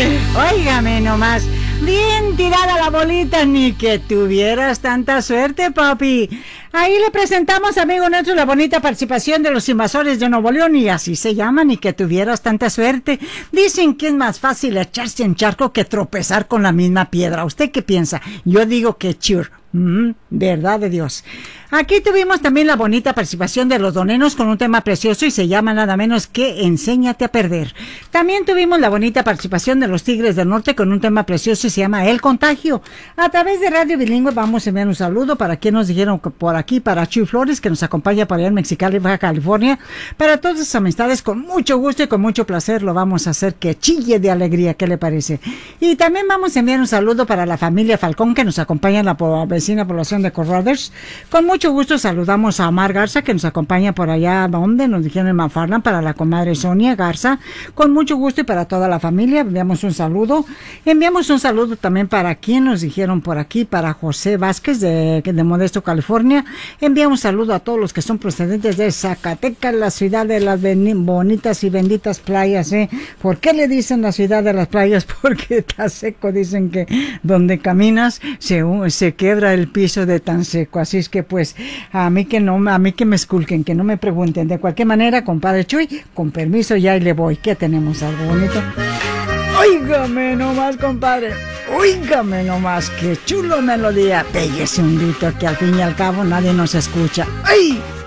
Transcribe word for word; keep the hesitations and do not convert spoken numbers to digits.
Óigame nomás, bien tirada la bolita, ni que tuvieras tanta suerte, papi. Ahí le presentamos, amigo nuestro, la bonita participación de los invasores de Nuevo León, y así se llaman, ni que tuvieras tanta suerte. Dicen que es más fácil echarse en charco que tropezar con la misma piedra. ¿Usted qué piensa? Yo digo que sure. Mm, verdad de Dios. Aquí tuvimos también la bonita participación de los donenos con un tema precioso y se llama nada menos que Enséñate a perder. También tuvimos la bonita participación de los Tigres del Norte con un tema precioso y se llama El Contagio. A través de Radio Bilingüe vamos a enviar un saludo para quienes nos dijeron que por aquí, para Chuy Flores, que nos acompaña por allá en Mexicali, Baja California. Para todas sus amistades, con mucho gusto y con mucho placer lo vamos a hacer que chille de alegría. ¿Qué le parece? Y también vamos a enviar un saludo para la familia Falcón que nos acompaña en la vecina población de Corroders. Con mucho gusto saludamos a Omar Garza que nos acompaña por allá donde nos dijeron en Mafarna, para la comadre Sonia Garza. Con mucho gusto y para toda la familia enviamos un saludo. Enviamos un saludo también para quien nos dijeron por aquí, para José Vázquez de, de Modesto, California. Enviamos un saludo a todos los que son procedentes de Zacatecas, la ciudad de las bonitas y benditas playas, ¿eh? ¿Por qué le dicen la ciudad de las playas? Porque está seco, dicen que donde caminas se, se quebra el piso de tan seco. Así es que pues a mí que no, a mí que me esculquen, que no me pregunten. De cualquier manera, compadre Chuy, con permiso ya y le voy. ¿Qué tenemos? ¿Algo bonito? Óigame nomás, compadre. Óigame nomás, qué chulo melodía. Péguese un grito que al fin y al cabo nadie nos escucha. ¡Ay!